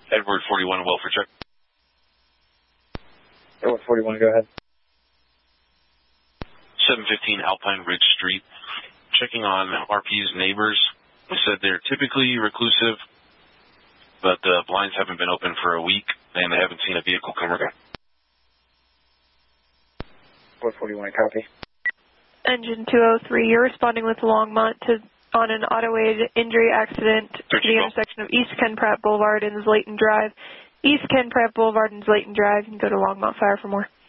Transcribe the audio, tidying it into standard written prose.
Edward 41, welfare check. Edward 41, go ahead. 715 Alpine Ridge Street. Checking on RP's neighbors. They said they're typically reclusive, but the blinds haven't been open for a week, and they haven't seen a vehicle come around. 441, copy. Engine 203, you're responding with Longmont on an auto-aid injury accident to the intersection of East Ken Pratt Boulevard and Zlayton Drive. East Ken Pratt Boulevard and Zlayton Drive. You can go to Longmont Fire for more.